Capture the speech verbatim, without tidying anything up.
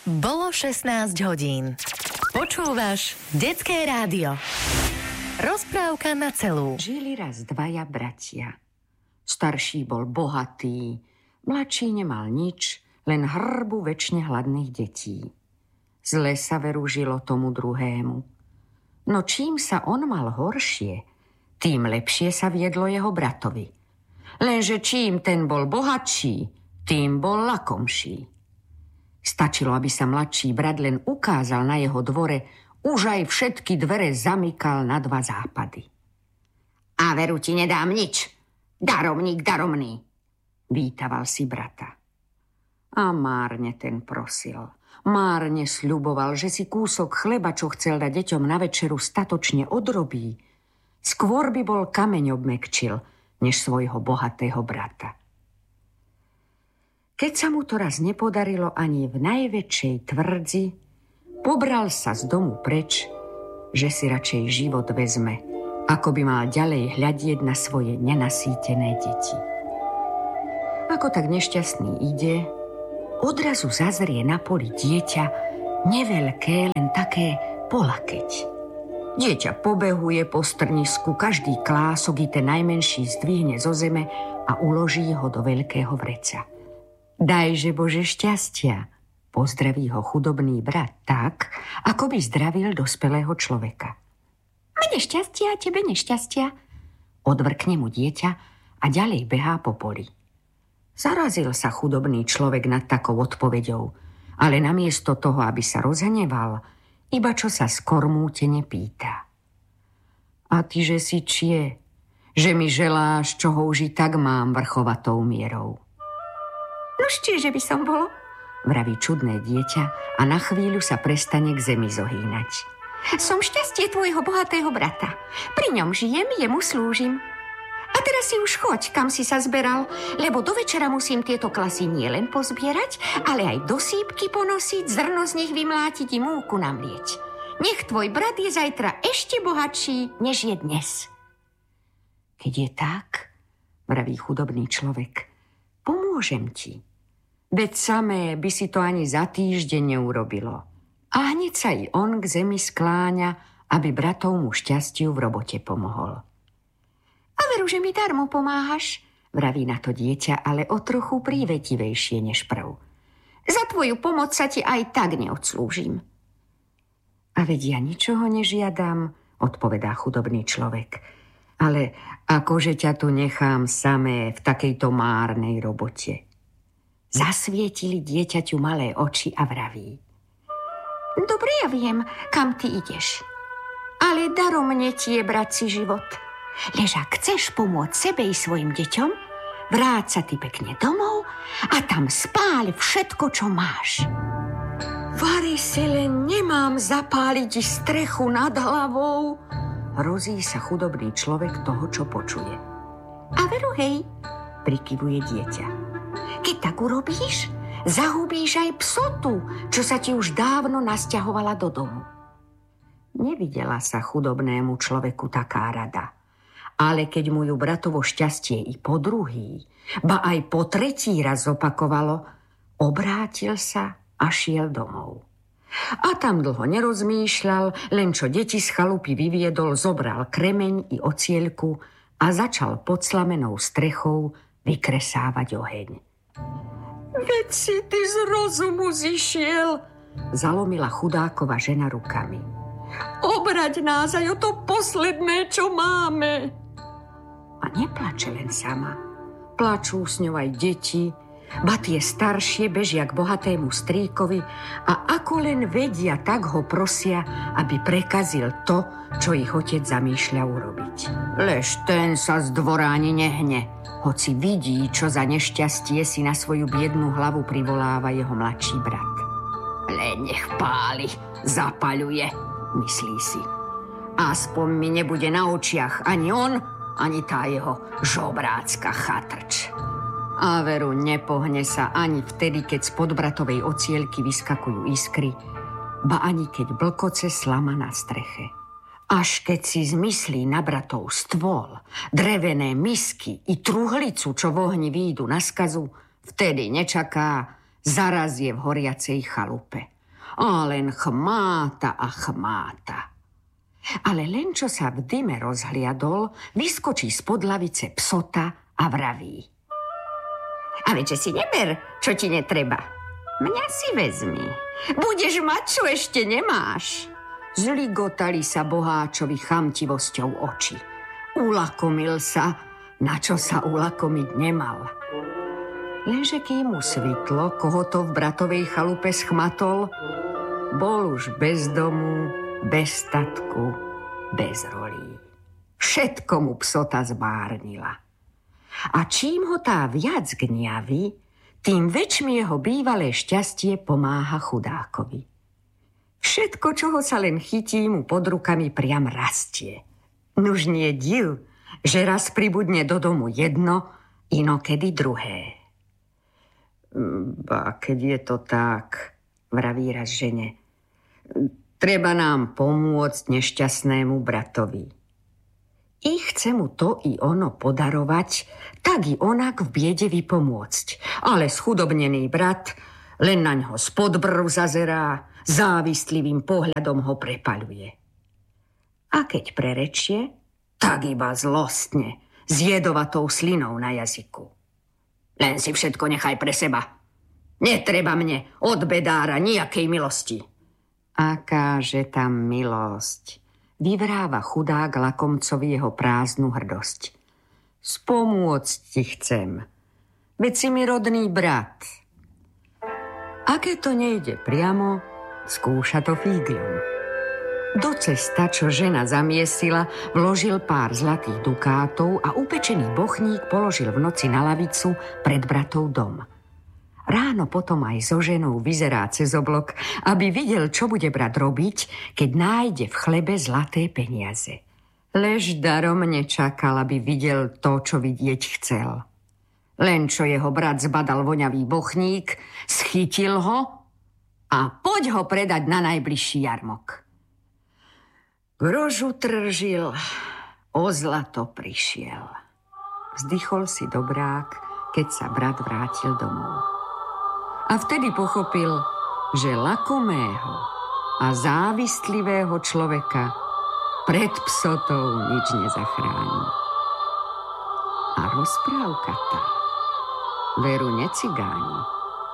Bolo šestnásť hodín. Počúvaš Detské rádio. Rozprávka na celú. Žili raz dvaja bratia. Starší bol bohatý, mladší nemal nič, len hrbu večne hladných detí. Zle sa veru žilo tomu druhému. No čím sa on mal horšie, tým lepšie sa viedlo jeho bratovi. Lenže čím ten bol bohatší, tým bol lakomší. Stačilo, aby sa mladší brat len ukázal na jeho dvore, už aj všetky dvere zamykal na dva západy. A veru ti nedám nič, daromník daromný, vítaval si brata. A márne ten prosil, márne sľuboval, že si kúsok chleba, čo chcel dať deťom na večeru, statočne odrobí. Skôr by bol kameň obmekčil, než svojho bohatého brata. Keď sa mu to raz nepodarilo ani v najväčšej tvrdzi, pobral sa z domu preč, že si radšej život vezme, ako by mal ďalej hľadieť na svoje nenasýtené deti. Ako tak nešťastný ide, odrazu zazrie na poli dieťa, neveľké, len také polakeť. Dieťa pobehuje po strnisku, každý klások i ten najmenší zdvihne zo zeme a uloží ho do veľkého vreca. Dajže Bože šťastia, pozdraví ho chudobný brat tak, ako by zdravil dospelého človeka. Mne šťastia, tebe nešťastia, odvrkne mu dieťa a ďalej behá po poli. Zarazil sa chudobný človek nad takou odpoveďou, ale namiesto toho, aby sa rozhneval, iba čo sa skormútene pýta. A tyže si čie, že mi želáš, čoho už i tak mám vrchovatou mierou. Nož čieže by som bolo? Vraví čudné dieťa a na chvíľu sa prestane k zemi zohýnať. Som šťastie tvojho bohatého brata. Pri ňom žijem, jemu slúžim. A teraz si už choď, kam si sa zberal, lebo do večera musím tieto klasy nielen pozbierať, ale aj do sípky ponosiť, zrno z nich vymlátiť i múku namlieť. Nech tvoj brat je zajtra ešte bohatší, než je dnes. Keď je tak, vraví chudobný človek, pomôžem ti. Veď samé by si to ani za týždeň neurobilo. A hneď sa i on k zemi skláňa, aby bratovmu šťastiu v robote pomohol. A veru, že mi darmo pomáhaš, vraví na to dieťa, ale o trochu prívetivejšie než prv. Za tvoju pomoc sa ti aj tak neodslúžim. A veď ja ničoho nežiadam, odpovedá chudobný človek. Ale akože ťa tu nechám samé v takejto márnej robote. Zasvietili dieťaťu malé oči a vraví. Dobre, ja viem, kam ty ideš. Ale daromne ti je, bratci, život. Lež ak chceš pomôcť sebe i svojim deťom, vráť sa ty pekne domov a tam spáľ všetko, čo máš. Vari si len nemám zapáliť strechu nad hlavou. Hrozí sa chudobný človek toho, čo počuje. A veru hej, prikyvuje dieťa. Keď tak urobíš, zahubíš aj psotu, čo sa ti už dávno nasťahovala do domu. Nevidela sa chudobnému človeku taká rada. Ale keď mu ju bratovo šťastie i po druhý, ba aj po tretí raz opakovalo, obrátil sa a šiel domov. A tam dlho nerozmýšľal, len čo deti z chalupy vyviedol, zobral kremeň i ocielku a začal pod slamenou strechou vykresávať oheň. Veď si ty z rozumu zišiel, zalomila chudákova žena rukami. Obrať nás aj o to posledné, čo máme. A neplače len sama. Plačú s ňou aj deti, ba tie staršie bežia k bohatému strýkovi a ako len vedia, tak ho prosia, aby prekazil to, čo ich otec zamýšľa urobiť. Lež ten sa z dvora ani nehne, hoci vidí, čo za nešťastie si na svoju biednú hlavu privoláva jeho mladší brat. Len nech páli, zapaľuje, myslí si. Aspoň mi nebude na očiach ani on, ani tá jeho žobrácka chatrč. A veru nepohne sa ani vtedy, keď spod bratovej ocielky vyskakujú iskry, ba ani keď blkoce slama na streche. Až keď si zmyslí na bratov stôl, drevené misky i truhlicu, čo v ohni výjdu na skazu, vtedy nečaká, zarazie v horiacej chalupe. a len chmáta a chmáta. Ale len čo sa v dyme rozhliadol, vyskočí spod lavice psota a vraví. A veď, že si neber, čo ti netreba. Mňa si vezmi. Budeš mať, čo ešte nemáš. Zligotali sa boháčovi chamtivosťou oči. Ulakomil sa, na čo sa ulakomiť nemal. Lenže kým mu svitlo, koho to v bratovej chalupe schmatol, bol už bez domu, bez statku, bez rolí. Všetko mu psota zbárnila. A čím ho tá viac gňaví, tým väčšmi jeho bývalé šťastie pomáha chudákovi. Všetko, čoho sa len chytí, mu pod rukami priam rastie. Nuž nie div, že raz pribudne do domu jedno, inokedy druhé. Ba, keď je to tak, vraví raz žene, treba nám pomôcť nešťastnému bratovi. I chce mu to i ono podarovať, tak i onak v biede vypomôcť. Ale schudobnený brat len naňho spod brv zazerá, závistlivým pohľadom ho prepaľuje. A keď prerečie, tak iba zlostne, s jedovatou slinou na jazyku. Len si všetko nechaj pre seba. Netreba mne od bedára nejakej milosti. Akáže tam milosť, vyvráva chudák lakomcovi jeho prázdnu hrdosť. Spomôcť ti chcem, veď si mi rodný brat. A keď to nejde priamo, skúša to fígľom. Do cesta, čo žena zamiesila, vložil pár zlatých dukátov a upečený bochník položil v noci na lavicu pred bratov dom. Ráno potom aj so ženou vyzerá cez oblok, aby videl, čo bude brat robiť, keď nájde v chlebe zlaté peniaze. Lež darom nečakal, aby videl to, čo vidieť chcel. Len čo jeho brat zbadal voňavý bochník, schytil ho a poď ho predať na najbližší jarmok. Grožu tržil, o zlato prišiel. Vzdychol si dobrák, keď sa brat vrátil domov. A vtedy pochopil, že lakomého a závistlivého človeka pred psotou nič nezachráni. A rozprávka tá veru necigáni.